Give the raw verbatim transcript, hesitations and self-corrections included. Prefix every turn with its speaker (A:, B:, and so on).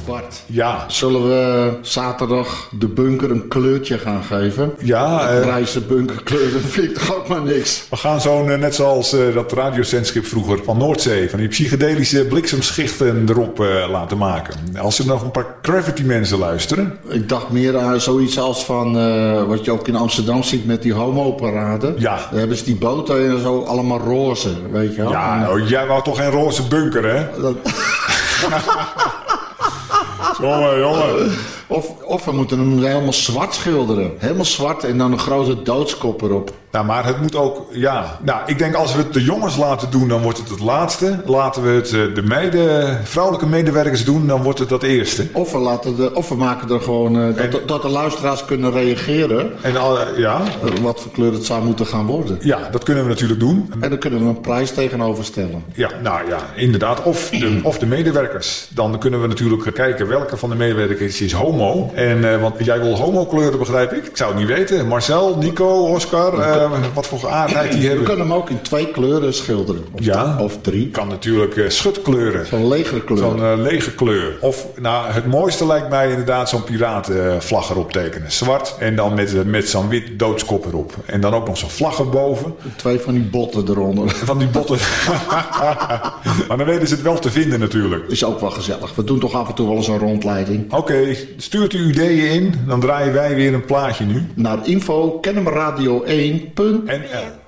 A: Bart.
B: Ja.
A: Zullen we zaterdag de bunker een kleurtje gaan geven?
B: Ja.
A: Uh, grijze bunkerkleur, dat vind ik toch ook maar niks.
B: We gaan zo'n, uh, net zoals uh, dat radiozendschip vroeger van Noordzee, van die psychedelische bliksemschichten erop uh, laten maken. Als er nog een paar Gravity mensen luisteren.
A: Ik dacht meer aan zoiets als van uh, wat je ook in Amsterdam ziet met die homo-parade.
B: Ja.
A: Daar hebben ze die boten en zo allemaal roze, weet je wel.
B: Ja, nou, jij wou toch geen roze bunker, hè?
A: Dat...
B: jongen, jongen.
A: Of, of we moeten hem helemaal zwart schilderen. Helemaal zwart en dan een grote doodskop erop.
B: Nou, maar het moet ook, ja. Nou, ik denk als we het de jongens laten doen, dan wordt het het laatste. Laten we het de meide, vrouwelijke medewerkers doen, dan wordt het dat eerste.
A: Of we, laten de, of we maken er gewoon, uh,
B: en,
A: dat, dat de luisteraars kunnen reageren.
B: En al, ja.
A: Uh, wat voor kleur het zou moeten gaan worden.
B: Ja, dat kunnen we natuurlijk doen.
A: En dan kunnen we een prijs tegenover stellen.
B: Ja, nou ja, inderdaad. Of de, of de medewerkers. Dan kunnen we natuurlijk kijken welke van de medewerkers is homo. En, uh, want jij wil homo-kleuren, begrijp ik. Ik zou het niet weten. Marcel, Nico, Oscar, uh, wat voor geaardheid die hebben.
A: We kunnen hem ook in twee kleuren schilderen. Of,
B: ja,
A: of drie.
B: Kan natuurlijk uh, schutkleuren.
A: Zo'n legerkleur.
B: Zo'n uh, legerkleur. Of, nou, het mooiste lijkt mij inderdaad zo'n piratenvlag erop tekenen. Zwart en dan met, met zo'n wit doodskop erop. En dan ook nog zo'n vlag erboven.
A: Twee van die botten eronder.
B: Van die botten. Maar dan weten ze het wel te vinden natuurlijk.
A: Is ook wel gezellig. We doen toch af en toe wel eens een rondleiding.
B: Oké, okay, stuurt u ideeën in. Dan draaien wij weer een plaatje nu.
A: Naar info kennemerradio één punt
B: N L